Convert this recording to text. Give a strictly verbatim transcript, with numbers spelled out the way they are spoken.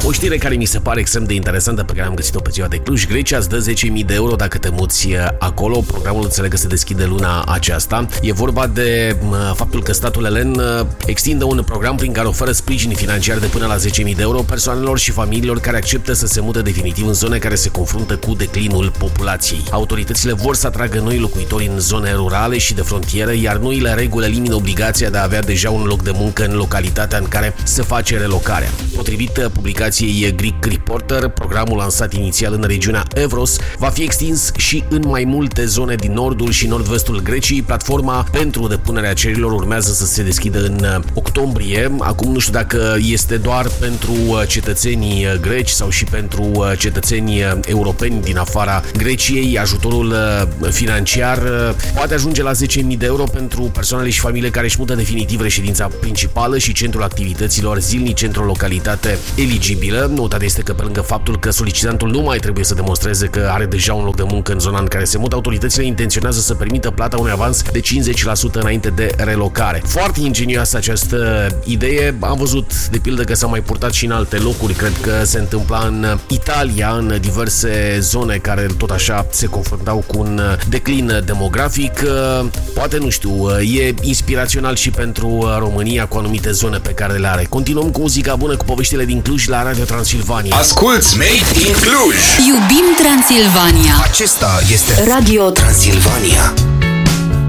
O știre care mi se pare extrem de interesantă, pe care am găsit-o pe ziua de Cluj. Grecia îți dă zece mii de euro dacă te muți acolo. Programul înțeleg că se deschide luna aceasta. E vorba de faptul că statul elen extinde un program prin care oferă sprijin financiar de până la zece mii de euro persoanelor și familiilor care acceptă să se mute definitiv în zone care se confruntă cu declinul populației. Autoritățile vor să atragă noi locuitori în zone rurale și de frontieră, iar noile reguli elimină obligația de a avea deja un loc de muncă în localitatea în care se face relocarea. Potrivit publicației Greek Reporter, programul lansat inițial în regiunea Evros va fi extins și în mai multe zone din nordul și nord-vestul Greciei. Platforma pentru depunerea cererilor urmează să se deschidă în octombrie. Acum nu știu dacă este doar pentru cetățenii greci sau și pentru cetățenii europeni din afara Greciei. Ajutorul financiar poate ajunge la zece mii de euro pentru persoanele și familiile care își mută definitiv reședința principală și centrul activităților zilnice într-o localitate eligibilă. Notat este că pe lângă faptul că solicitantul nu mai trebuie să demonstreze că are deja un loc de muncă în zona în care se mută, autoritățile intenționează să permită plata unui avans de cincizeci la sută înainte de relocare. Foarte ingenioasă această idee. Am văzut de pildă că s-a mai purtat și în alte locuri. Cred că se întâmpla în Italia, în diverse zone care tot așa se confruntau cu un declin demografic. Poate, nu știu, e inspirațional și pentru România cu anumite zone pe care le are. Continuăm cu muzica bună, cu poveștile din Cluj la Radio Transilvania. Asculți Made in Cluj! Iubim Transilvania! Acesta este Radio Transilvania.